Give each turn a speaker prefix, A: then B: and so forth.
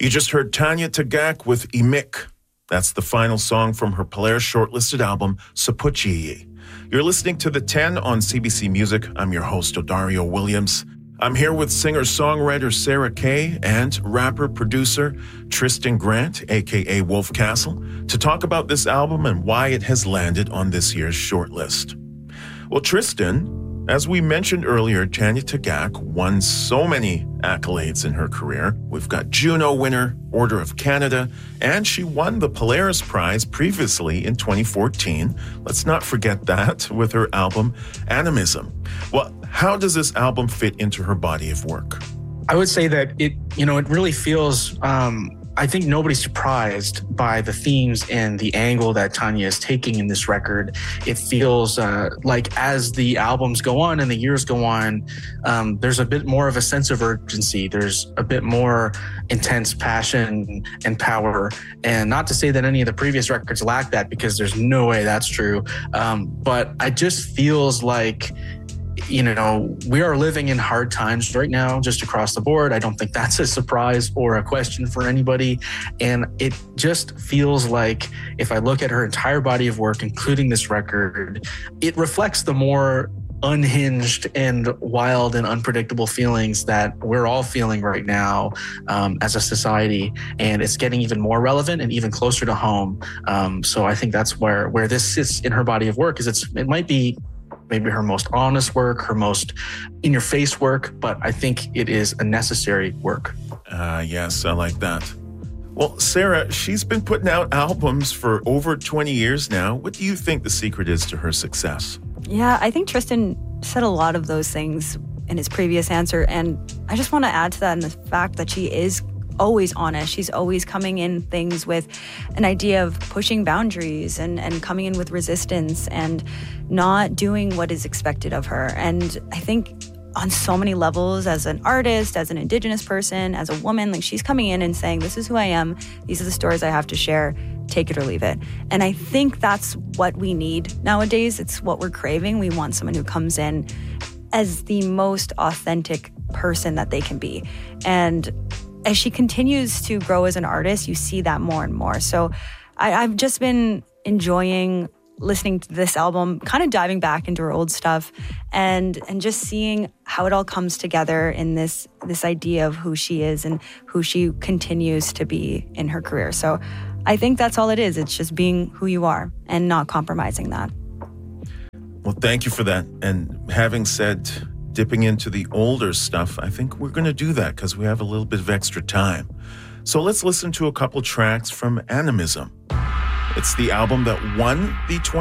A: You just heard Tanya Tagaq with Imik. That's the final song from her Polaris shortlisted album, Sapuchi. You're listening to The 10 on CBC Music. I'm your host, Odario Williams. I'm here with singer-songwriter Sarah Kay and rapper-producer Tristan Grant, a.k.a. Wolf Castle, to talk about this album and why it has landed on this year's shortlist. Well, Tristan, as we mentioned earlier, Tanya Tagaq won so many accolades in her career. We've got Juno winner, Order of Canada, and she won the Polaris Prize previously in 2014. Let's not forget that with her album Animism. Well, how does this album fit into her body of work?
B: I would say that it really feels, I think nobody's surprised by the themes and the angle that Tanya is taking in this record. It feels like as the albums go on and the years go on, there's a bit more of a sense of urgency. There's a bit more intense passion and power. And not to say that any of the previous records lack that, because there's no way that's true. But it just feels like, we are living in hard times right now, just across the board. I don't think that's a surprise or a question for anybody. And it just feels like, if I look at her entire body of work, including this record, it reflects the more unhinged and wild and unpredictable feelings that we're all feeling right now as a society. And it's getting even more relevant and even closer to home. So I think that's where this sits in her body of work, is it might be maybe her most honest work, her most in-your-face work, but I think it is a necessary work.
A: Yes, I like that. Well, Sarah, she's been putting out albums for over 20 years now. What do you think the secret is to her success?
C: Yeah, I think Tristan said a lot of those things in his previous answer, and I just want to add to that in the fact that she is always honest. She's always coming in things with an idea of pushing boundaries and coming in with resistance and not doing what is expected of her. And I think on so many levels, as an artist, as an Indigenous person, as a woman, like, she's coming in and saying, this is who I am. These are the stories I have to share. Take it or leave it. And I think that's what we need nowadays. It's what we're craving. We want someone who comes in as the most authentic person that they can be. And as she continues to grow as an artist, you see that more and more. So I've just been enjoying listening to this album, kind of diving back into her old stuff and just seeing how it all comes together in this idea of who she is and who she continues to be in her career. So I think that's all it is. It's just being who you are and not compromising that.
A: Well, thank you for that. And having said dipping into the older stuff, I think we're going to do that because we have a little bit of extra time. So let's listen to a couple tracks from Animism. It's the album that won the